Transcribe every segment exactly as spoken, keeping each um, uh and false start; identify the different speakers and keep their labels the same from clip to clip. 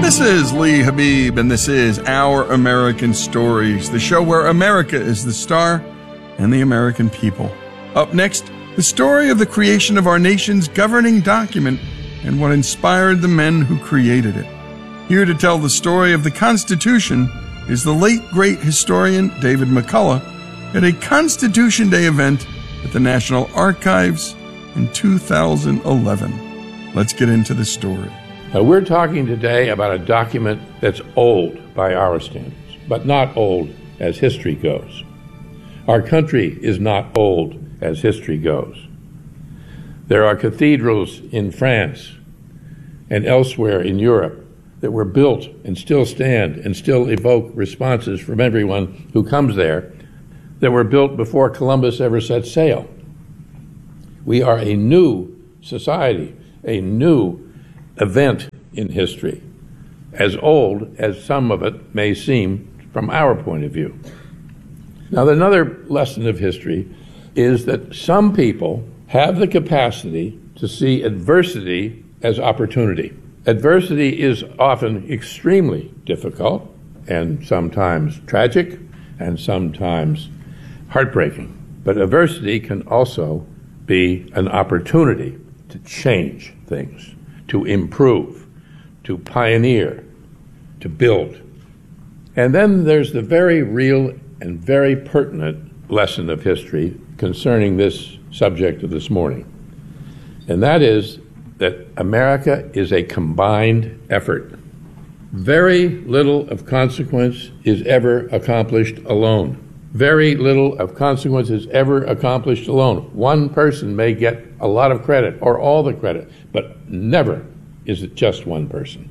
Speaker 1: This is Lee Habib, and this is Our American Stories, the show where America is the star and the American people. Up next, the story of the creation of our nation's governing document and what inspired the men who created it. Here to tell the story of the Constitution is the late great historian David McCullough at a Constitution Day event at the National Archives in two thousand eleven. Let's get into the story.
Speaker 2: Now, we're talking today about a document that's old by our standards, but not old as history goes. Our country is not old as history goes. There are cathedrals in France and elsewhere in Europe that were built and still stand and still evoke responses from everyone who comes there that were built before Columbus ever set sail. We are a new society, a new event in history, as old as some of it may seem from our point of view. Now, another lesson of history is that some people have the capacity to see adversity as opportunity. Adversity is often extremely difficult and sometimes tragic and sometimes heartbreaking. But adversity can also be an opportunity to change things, to improve, to pioneer, to build. And then there's the very real and very pertinent lesson of history concerning this subject of this morning. And that is that America is a combined effort. Very little of consequence is ever accomplished alone. Very little of consequence is ever accomplished alone. One person may get a lot of credit or all the credit, but never is it just one person.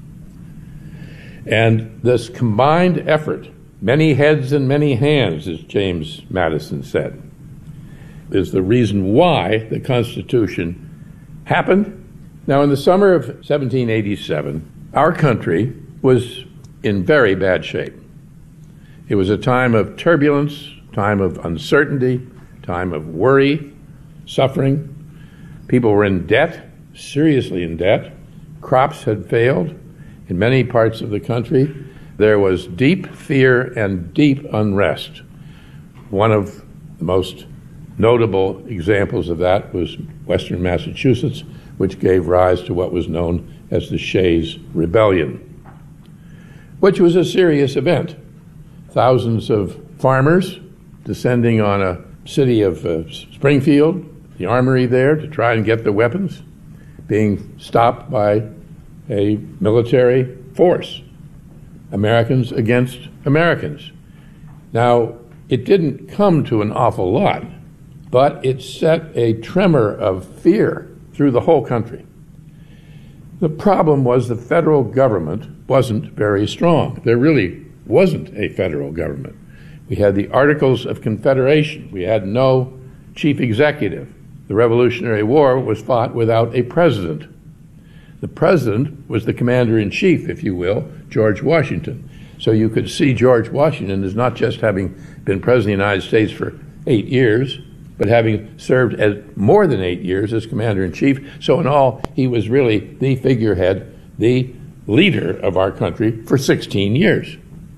Speaker 2: And this combined effort, many heads and many hands, as James Madison said, is the reason why the Constitution happened. Now, in the summer of seventeen eighty-seven, our country was in very bad shape. It was a time of turbulence, time of uncertainty, time of worry, suffering. People were in debt, seriously in debt. Crops had failed in many parts of the country. There was deep fear and deep unrest. One of the most notable examples of that was Western Massachusetts, which gave rise to what was known as the Shays Rebellion, which was a serious event. Thousands of farmers descending on a city of uh, Springfield, the armory there, to try and get the weapons, being stopped by a military force. Americans against Americans. Now, it didn't come to an awful lot, but it set a tremor of fear through the whole country. The problem was the federal government wasn't very strong. There really wasn't a federal government. We had the Articles of Confederation. We had no chief executive. The Revolutionary War was fought without a president. The president was the commander-in-chief, if you will, George Washington. So you could see George Washington as not just having been president of the United States for eight years, but having served as more than eight years as commander-in-chief. So in all, he was really the figurehead, the leader of our country for sixteen years.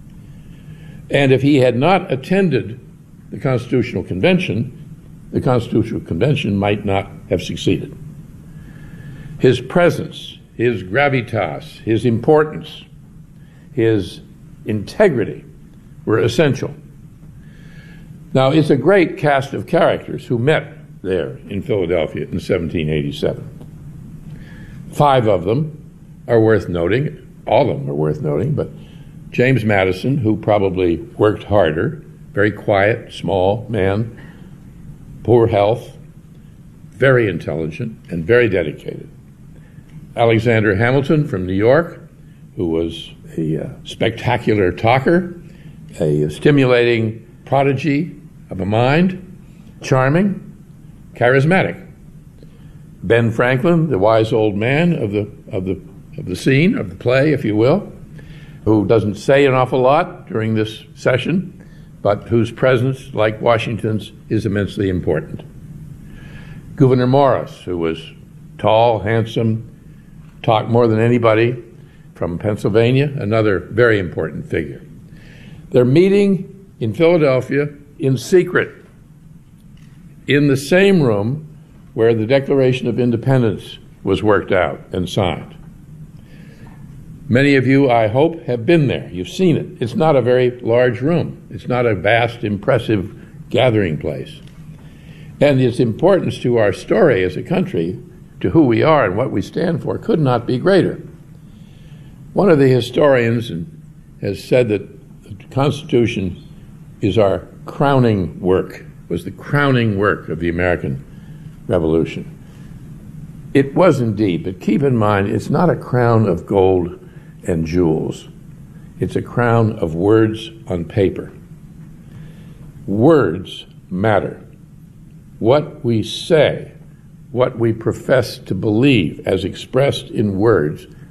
Speaker 2: And if he had not attended the Constitutional Convention, the Constitutional Convention might not have succeeded. His presence, his gravitas, his importance, his integrity were essential. Now, it's a great cast of characters who met there in Philadelphia in seventeen eighty-seven. Five of them are worth noting. All of them are worth noting, but James Madison, who probably worked harder, very quiet, small man, poor health, very intelligent, and very dedicated. Alexander Hamilton from New York, who was a uh, spectacular talker, a stimulating prodigy of a mind, charming, charismatic. Ben Franklin, the wise old man of the of the of the scene, of the play, if you will, who doesn't say an awful lot during this session, but whose presence, like Washington's, is immensely important. Gouverneur Morris, who was tall, handsome, talked more than anybody, from Pennsylvania, another very important figure. They're meeting in Philadelphia in secret, in the same room where the Declaration of Independence was worked out and signed. Many of you, I hope, have been there. You've seen it. It's not a very large room. It's not a vast, impressive gathering place. And its importance to our story as a country, to who we are and what we stand for, could not be greater. One of the historians has said that the Constitution is our crowning work, was the crowning work of the American Revolution. It was indeed, but keep in mind, it's not a crown of gold and jewels. It's a crown of words on paper. Words matter. What we say, what we profess to believe as expressed in words,